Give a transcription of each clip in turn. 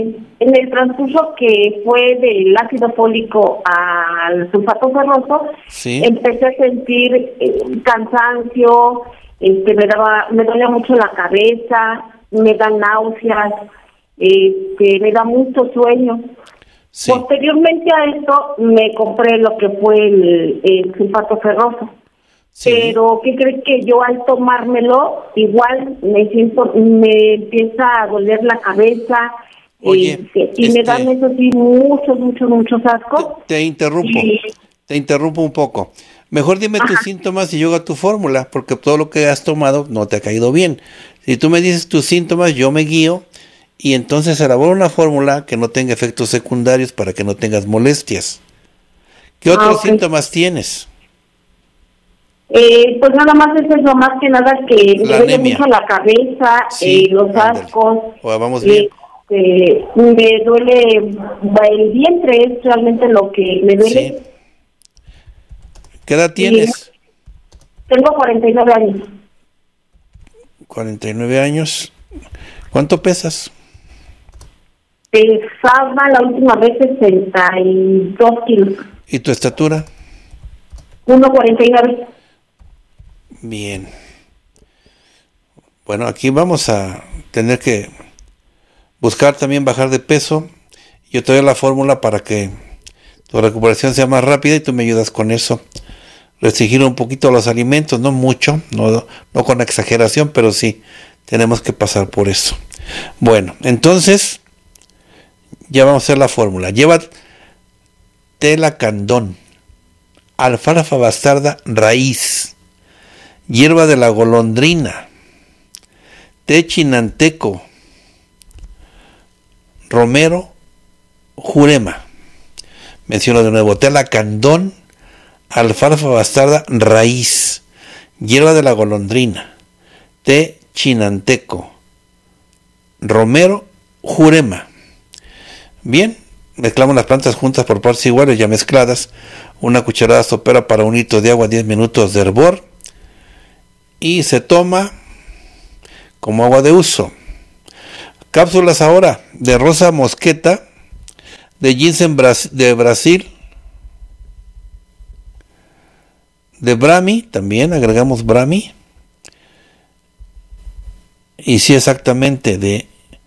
En el transcurso que fue del ácido fólico al sulfato ferroso, Sí. empecé a sentir cansancio, me dolía mucho la cabeza, me dan náuseas, me da mucho sueño. Sí. Posteriormente a esto me compré lo que fue el sulfato ferroso. Sí. Pero ¿qué crees? Que yo al tomármelo igual me empieza a doler la cabeza. Oye, y me dan eso sí muchos ascos. Te interrumpo un poco. Mejor dime tus síntomas y yo hago tu fórmula, porque todo lo que has tomado no te ha caído bien. Si tú me dices tus síntomas, yo me guío y entonces elaboro una fórmula que no tenga efectos secundarios para que no tengas molestias. ¿Qué otros síntomas tienes? Pues nada más es eso, más que nada que me duele mucho la cabeza, los ascos. Vamos bien. Me duele el vientre, es realmente lo que me duele. Sí. ¿Qué edad tienes? Tengo 49 años. 49 años. ¿Cuánto pesas? Pesaba la última vez 62 kilos. ¿Y tu estatura? 1,49. Bien. Bueno, aquí vamos a tener que buscar también bajar de peso. Yo te doy la fórmula para que tu recuperación sea más rápida y tú me ayudas con eso. Restringir un poquito los alimentos, no mucho, no con exageración, pero sí tenemos que pasar por eso. Bueno, entonces ya vamos a hacer la fórmula. Lleva telacandón, alfalfa bastarda raíz, hierba de la golondrina, té chinanteco, romero, jurema. Menciono de nuevo: telacandón, alfalfa bastarda raíz, hierba de la golondrina, té chinanteco, romero, jurema. Bien, mezclamos las plantas juntas por partes iguales, ya mezcladas. Una cucharada sopera para 1 litro de agua, 10 minutos de hervor. Y se toma como agua de uso. Cápsulas ahora de rosa mosqueta, de ginseng de Brasil, de Brahmi, también agregamos Brahmi. Y sí, exactamente, de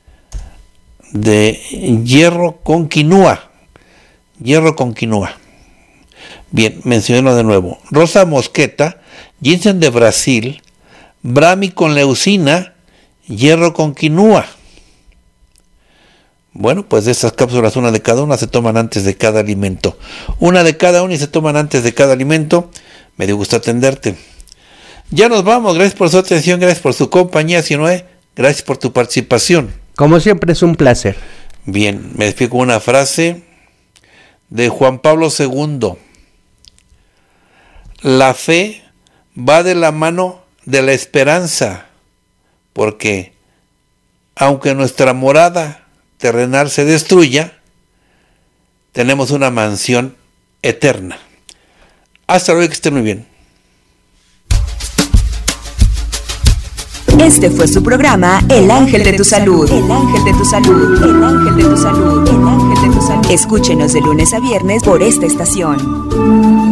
hierro con quinua. Hierro con quinua. Bien, menciono de nuevo: rosa mosqueta, ginseng de Brasil, Brahmi con leucina, hierro con quinua. Bueno, pues de estas cápsulas, una de cada una se toman antes de cada alimento. Una de cada una y se toman antes de cada alimento. Me dio gusto atenderte. Ya nos vamos. Gracias por su atención, gracias por su compañía, Sinoé. Gracias por tu participación. Como siempre, es un placer. Bien, me despido con una frase de Juan Pablo II. La fe va de la mano de la esperanza, porque aunque nuestra morada terrenal se destruya, tenemos una mansión eterna. Hasta luego, que estén muy bien. Este fue su programa El Ángel de tu Salud. El Ángel de tu Salud. El Ángel de tu Salud. El Ángel de tu Salud. Escúchenos de lunes a viernes por esta estación.